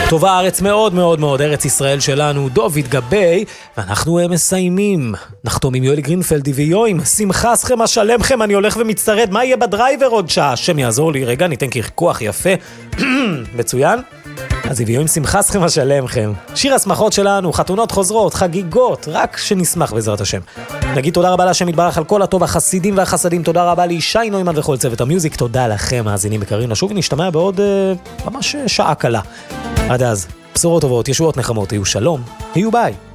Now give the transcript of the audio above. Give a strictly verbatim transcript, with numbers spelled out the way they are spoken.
טובה הארץ מאוד מאוד מאוד, ארץ ישראל שלנו, דוד גבי, ואנחנו מסיימים. נחתום עם יואל גרינפלד ויואים, שמחה סכם השלמכם, אני הולך ומצטרד, מה יהיה בדרייבר עוד שעה? שם יעזור לי, רגע, ניתן כוח יפה. מצוין? אז ויואים שמחה סכם השלמכם. שיר השמחות שלנו, חתונות חוזרות, חגיגות, רק שנשמח בעזרת השם. נגיד תודה רבה להשם יתברך על כל הטוב, החסידים והחסדים, תודה רבה לישי נוימן וכל צוות המיוזיק, תודה לכם, מאזינים יקרים, נשוב ונשתמע בעוד uh, ממש שעה קלה. עד אז, בשורות טובות, ישועות נחמות, היו שלום, היו ביי.